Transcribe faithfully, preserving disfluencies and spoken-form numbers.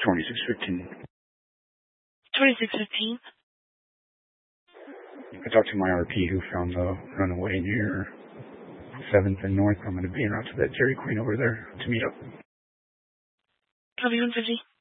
twenty-six fifteen. twenty-six fifteen. I talked to my R P who found the runaway near seventh and North. I'm going to be en route to that Dairy Queen over there to meet up. twenty-one fifty.